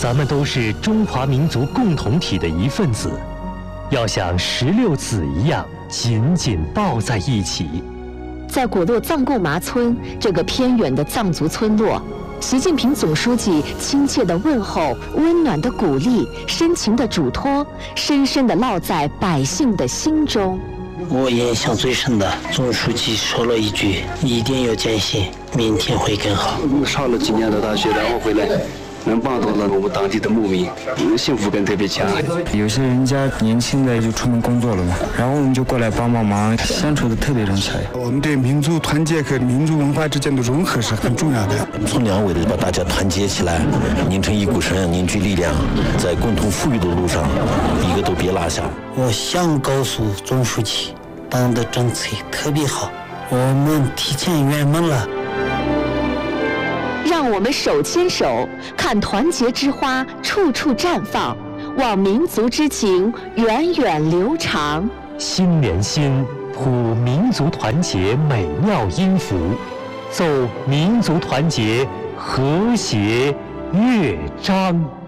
咱们都是中华民族共同体的一份子，要像16子一样紧紧抱在一起。 在果洛藏固麻村这个偏远的藏族村落，习近平总书记亲切的问候、温暖的鼓励、深情的嘱托，深深地烙在百姓的心中。 我印象最深的，总书记说了一句：“一定要坚信，明天会更好。” 上了几年的大学，然后回来，能帮到了我们当地的牧民，幸福感特别强。 有些人家年轻的就出门工作了嘛，然后我们就过来帮忙，相处的特别融洽。 我们对民族团结和民族文化之间的融合是很重要的。 从两位的把大家团结起来，拧成一股绳，凝聚力量，在共同富裕的路上，一个都别落下。 我想告诉总书记，党的政策特别好，我们提前圆满了。 让我们手牵手，看团结之花处处绽放，望民族之情源远流长。 心连心，谱民族团结美妙音符，奏民族团结和谐乐章。